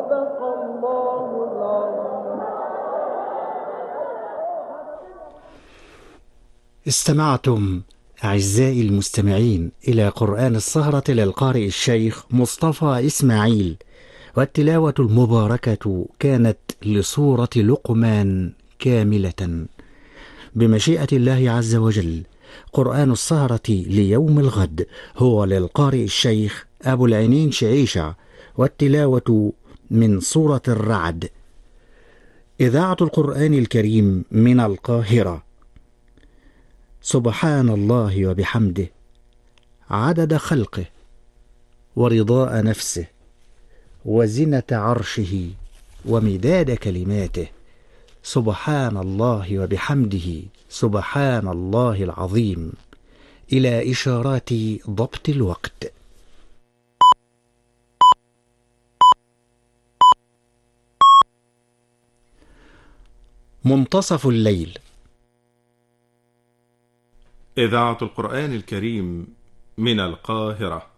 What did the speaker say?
صدق الله العظيم. استمعتم أعزائي المستمعين إلى قرآن السهرة للقارئ الشيخ مصطفى إسماعيل، والتلاوة المباركة كانت لسورة لقمان كاملة بمشيئة الله عز وجل. قرآن السهرة ليوم الغد هو للقارئ الشيخ أبو العينين شعيشة، والتلاوة من سورة الرعد. إذاعة القرآن الكريم من القاهرة. سبحان الله وبحمده عدد خلقه ورضاء نفسه وزنة عرشه ومداد كلماته. سبحان الله وبحمده سبحان الله العظيم، إلى إشارات ضبط الوقت. منتصف الليل. إذاعة القرآن الكريم من القاهرة.